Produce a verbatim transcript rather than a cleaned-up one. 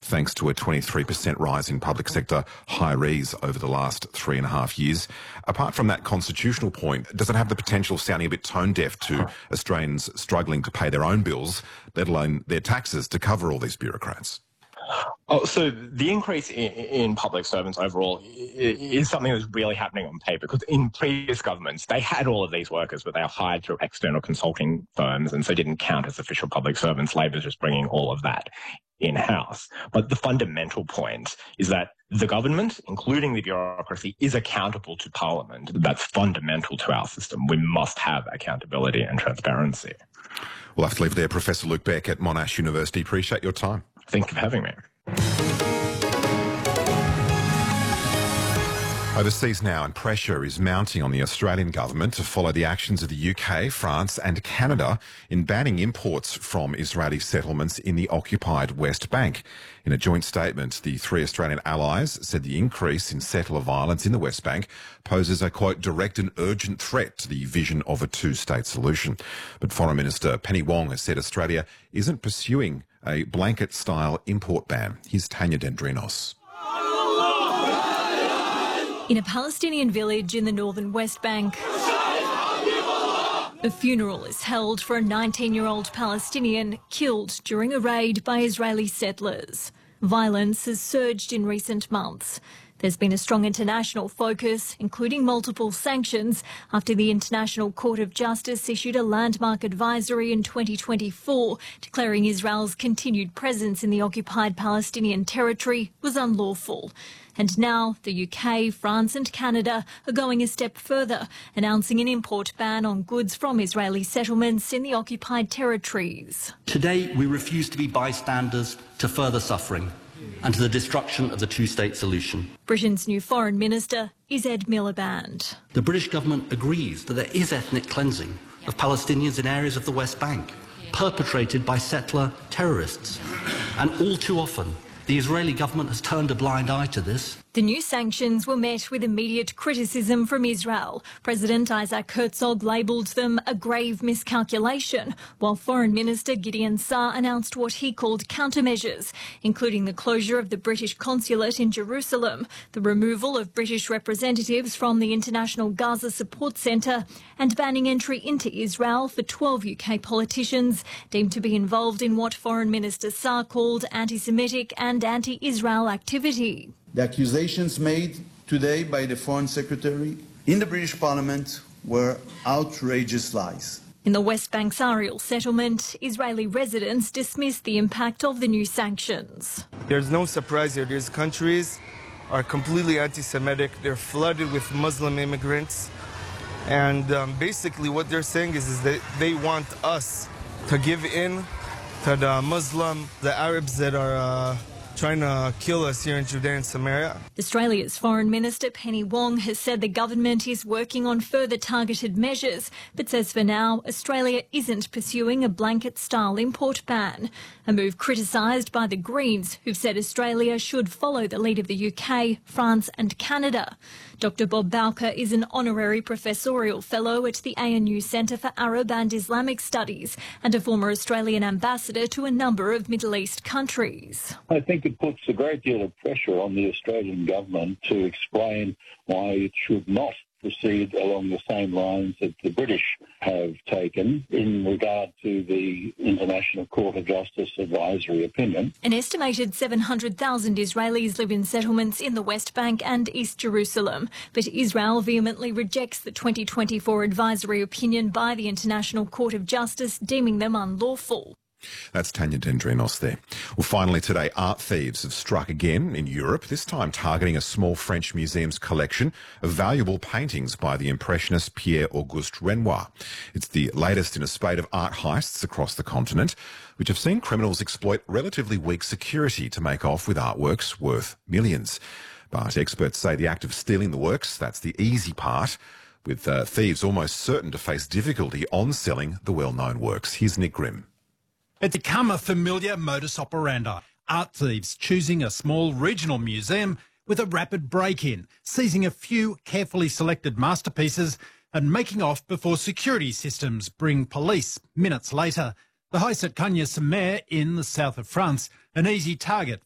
thanks to a twenty-three percent rise in public sector hirees over the last three and a half years. Apart from that constitutional point, does it have the potential of sounding a bit tone-deaf to Australians struggling to pay their own bills, let alone their taxes, to cover all these bureaucrats? Oh, so the increase in, in public servants overall is something that's really happening on paper, because in previous governments, they had all of these workers, but they were hired through external consulting firms and so didn't count as official public servants. Labor's just bringing all of that in-house. But the fundamental point is that the government, including the bureaucracy, is accountable to Parliament. That's fundamental to our system. We must have accountability and transparency. We'll have to leave it there. Professor Luke Beck at Monash University. Appreciate your time. Thank you for having me. Overseas now, and pressure is mounting on the Australian government to follow the actions of the U K, France and Canada in banning imports from Israeli settlements in the occupied West Bank. In a joint statement, the three Australian allies said the increase in settler violence in the West Bank poses a, quote, direct and urgent threat to the vision of a two-state solution. But Foreign Minister Penny Wong has said Australia isn't pursuing a blanket-style import ban. Here's Tanya Dendrinos. In a Palestinian village in the northern West Bank, a funeral is held for a nineteen-year-old Palestinian killed during a raid by Israeli settlers. Violence has surged in recent months. There's been a strong international focus, including multiple sanctions, after the International Court of Justice issued a landmark advisory in twenty twenty-four, declaring Israel's continued presence in the occupied Palestinian territory was unlawful. And now the U K, France and Canada are going a step further, announcing an import ban on goods from Israeli settlements in the occupied territories. Today, we refuse to be bystanders to further suffering and to the destruction of the two-state solution. Britain's new Foreign Minister is Ed Miliband. The British government agrees that there is ethnic cleansing of Palestinians in areas of the West Bank, perpetrated by settler terrorists. And all too often, the Israeli government has turned a blind eye to this. The new sanctions were met with immediate criticism from Israel. President Isaac Herzog labelled them a grave miscalculation, while Foreign Minister Gideon Saar announced what he called countermeasures, including the closure of the British consulate in Jerusalem, the removal of British representatives from the International Gaza Support Centre, and banning entry into Israel for twelve U K politicians deemed to be involved in what Foreign Minister Saar called anti-Semitic and anti-Israel activity. The accusations made today by the Foreign Secretary in the British Parliament were outrageous lies. In the West Bank's Ariel settlement, Israeli residents dismissed the impact of the new sanctions. There's no surprise here. These countries are completely anti-Semitic. They're flooded with Muslim immigrants. And um, basically what they're saying is, is that they want us to give in to the Muslim, the Arabs that are uh, trying to kill us here in Judea and Samaria. Australia's Foreign Minister Penny Wong has said the government is working on further targeted measures, but says for now Australia isn't pursuing a blanket-style import ban, a move criticised by the Greens, who've said Australia should follow the lead of the U K, France and Canada. Doctor Bob Bowker is an honorary professorial fellow at the A N U Centre for Arab and Islamic Studies and a former Australian ambassador to a number of Middle East countries. I think it puts a great deal of pressure on the Australian government to explain why it should not proceed along the same lines that the British have taken in regard to the International Court of Justice advisory opinion. An estimated seven hundred thousand Israelis live in settlements in the West Bank and East Jerusalem, but Israel vehemently rejects the twenty twenty-four advisory opinion by the International Court of Justice, deeming them unlawful. That's Tanya Dendrinos there. Well, finally today, art thieves have struck again in Europe, this time targeting a small French museum's collection of valuable paintings by the Impressionist Pierre-Auguste Renoir. It's the latest in a spate of art heists across the continent, which have seen criminals exploit relatively weak security to make off with artworks worth millions. But experts say the act of stealing the works, that's the easy part, with uh, thieves almost certain to face difficulty on selling the well-known works. Here's Nick Grimm. It's become a familiar modus operandi. Art thieves choosing a small regional museum with a rapid break-in, seizing a few carefully selected masterpieces and making off before security systems bring police minutes later. The heist at Cagnes-sur-Mer in the south of France, an easy target